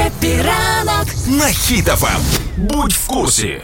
Хеппі ранок на Хіт ФМ. Будь в курсі.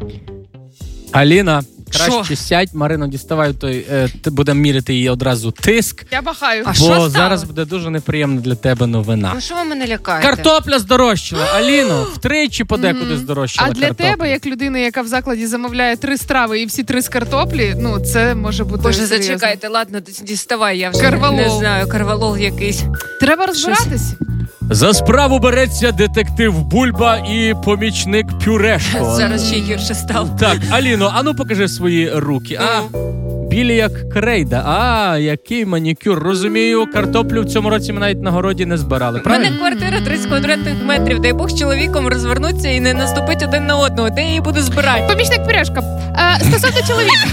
Аліна, краще сядь, Марино, діставай той, будемо міряти її одразу тиск. Я бахаю. Бо зараз буде дуже неприємна для тебе новина. Ну що ви мене лякаєте? Картопля здорожчала. Аліно, втричі подекуди здорожчала А для картопля. тебе, як людини, яка в закладі замовляє 3 страви і всі 3 з картоплі, ну це може бути Боже, серйозно. зачекайте, ладно, діставай, я вже Карвалол. не знаю, карвалол якийсь. Треба розбиратись. За справу береться детектив Бульба і помічник Пюрешко. Зараз ще гірше стало. Так, Аліно, ану покажи свої руки. Білі як крейда. Який манікюр. Розумію, картоплю в цьому році ми навіть на городі не збирали. У мене Правильно? квартира 30 квадратних метрів. Дай Бог з чоловіком розвернуться і не наступить один на одного. Де я її буду збирати? Помічник Пюрешко, стосовно чоловіка.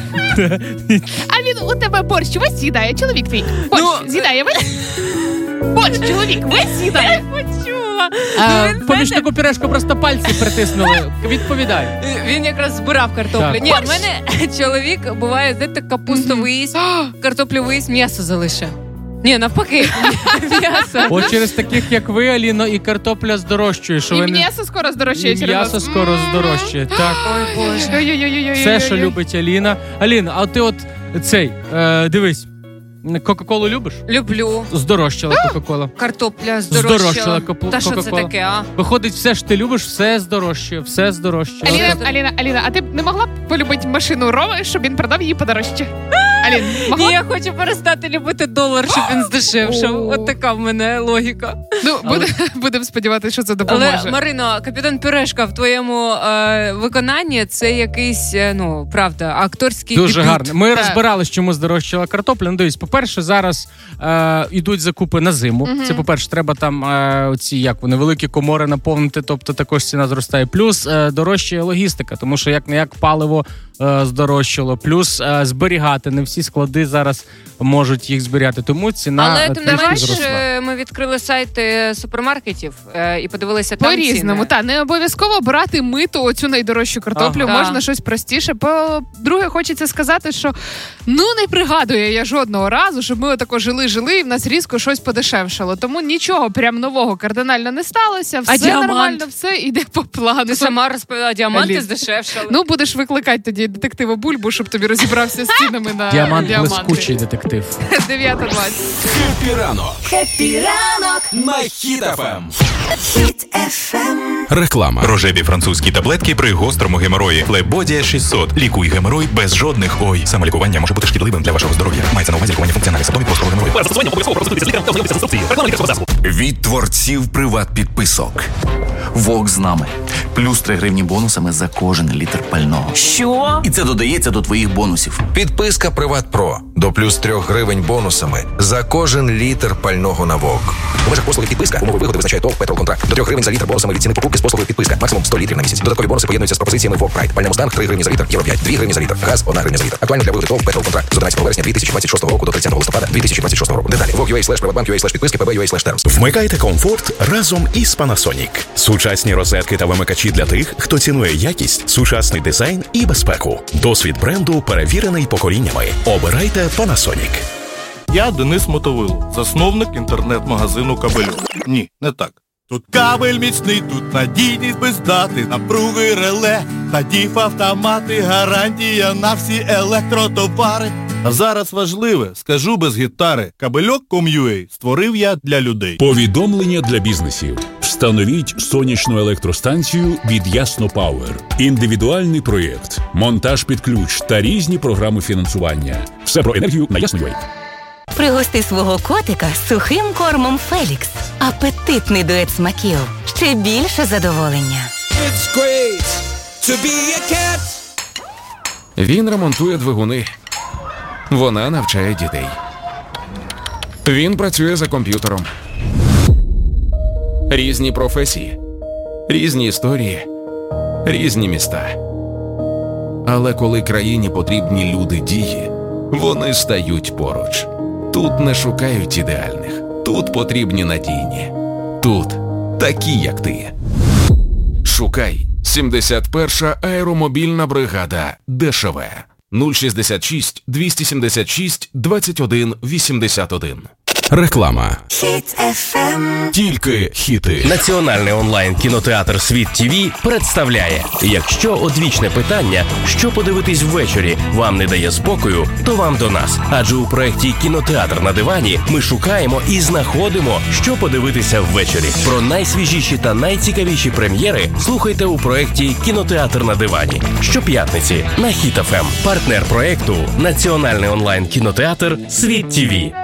А він у тебе борщ весь з'їдає, чоловік твій. Борщ з'їдає весь? Борщ, чоловік, весь з'їдає. Почула. Помічнику Пюрешко просто пальці притиснули. Відповідай. Він якраз збирав картоплю. Так. Ні, в мене чоловік буває, знаєте, капусту виїсть, картоплю виїсть, м'ясо залише. Ні, навпаки, м'ясо. От через таких, як ви, Аліно, і картопля здорожчує. Що І ви не... м'ясо скоро здорожчає через М'ясо вас. скоро здорожчає. Так. Ой, Боже. Ой-ой-ой-ой-ой-ой-ой. Все, що любить Аліна. Аліна, а ти от цей, дивись, Кока-Колу любиш? Люблю. Здорожчала Кока-Кола. Картопля Здорожчала здорожчала. Кока-Кола. Та що це таке, а? Виходить, все ж ти любиш, все здорожчає, все здорожчає. Аліна, а ти б не могла б полюбити машину Роми, щоб він продав її подорожче? Алін, могла? Ні, я хочу перестати любити долар, щоб він здешевшав. От така в мене логіка. Ну, будемо сподіватися, що це допоможе. Але, Марино, капітан Пюрешка в твоєму виконанні це якийсь, ну, правда, акторський Дуже дебют. гарно. Ми Так. розбирались, чому здорожчала картопля. Ну, дивись, по-перше, зараз йдуть закупи на зиму. Це, по-перше, треба там оці, як вони, великі комори наповнити, тобто також ціна зростає. Плюс дорожчає логістика, тому що як паливо здорожчало. Плюс зберігати, не всі склади зараз можуть їх зберігати, тому ціна Але тим не трішки менш, зросла. ми відкрили сайти супермаркетів і подивилися там По-різному, ціни. не обов'язково брати миту оцю найдорожчу картоплю, Ага. можна щось простіше. По-друге, хочеться сказати, що не пригадую я жодного разу, щоб ми отако жили і в нас різко щось подешевшало. Тому нічого прям нового кардинально не сталося, все діамант? нормально, все йде по плану. Ти сама розповіла, діаманти Алін. здешевшали. Ну, будеш викликати тоді детектива Бульбу, щоб тобі розібрався з цінами на Діамант діаманти. блискучий детектив. 9:20. Хеппі ранок Хеппі ранок на Хіт ФМ. Хіт ФМ. Реклама. Рожеві французькі таблетки при гострому геморої. Флебодія 600. Лікуй геморой без жодних ой. Самолікування може бути шкідливим для вашого здоров'я. Мається на увазі лікування функціональних симптомів гострого геморою. Застосування обов'язково консультуйтеся з лікарем та ознайомтеся з інструкцією. Реклама лікарського засобу. Від творців приват-підписок. Вок з нами. Плюс 3 гривні бонусами за кожен літр пального. Що? І це додається до твоїх бонусів. Підписка «Приват Про» до плюс 3 гривень бонусами за кожен літр пального на ВОК. У межах послуги підписка умови вигоди визначає ТОВ «Петролконтракт». До 3 гривень за літр бонусами від ціни покупки з послугою підписка. Максимум 100 літрів на місяць. Додаткові бонуси поєднуються з пропозиціями ВОК Прайд. Пальне Мустанг 3 гривні за літр, Євро 5, 2 гривні за літр. Газ 1 гривня за літр. Актуально для вигоди ТОВ «Петролконтракт» з 11 вересня 2026 року до 30 листопада 2026 року. Деталі vok.ua/privatbank.ua/підписки pb.ua/terms. Вмикайте комфорт разом із Panasonic. Сучасні розетки та вимикачі для тих, хто цінує якість, сучасний дизайн і безпеку. Досвід бренду перевірений поколіннями. Обирайте Panasonic. Я Денис Мотовило, засновник інтернет-магазину «Кабельок». Ні, не так. Тут кабель міцний, тут надійність без дати, напруги реле, та діф-автомати, гарантія на всі електротовари. А зараз важливе, скажу без гітари, Кабельок.com.ua створив я для людей. Повідомлення для бізнесів. Встановіть сонячну електростанцію від Ясно Пауер. Індивідуальний проєкт, монтаж під ключ та різні програми фінансування. Все про енергію на Ясно.ua. Пригости свого котика сухим кормом Фелікс. Апетитний дует смаків. Ще більше задоволення. Він ремонтує двигуни. Вона навчає дітей. Він працює за комп'ютером. Різні професії, різні історії, різні міста. Але коли країні потрібні люди дії, вони стають поруч. Тут не шукають ідеальних. Тут потрібні надійні. Тут такі, як ти. Шукай 71-ша аеромобільна бригада ДШВ 066 276 21 81. Реклама. Хіт FM. Тільки хіти. Національний онлайн-кінотеатр «Світ ТВ» представляє: якщо одвічне питання, що подивитись ввечері, вам не дає спокою, то вам до нас. Адже у проєкті «Кінотеатр на дивані» ми шукаємо і знаходимо, що подивитися ввечері. Про найсвіжіші та найцікавіші прем'єри слухайте у проєкті «Кінотеатр на дивані». Щоп'ятниці на Хіт FM. Партнер проєкту – Національний онлайн-кінотеатр «Світ ТВ».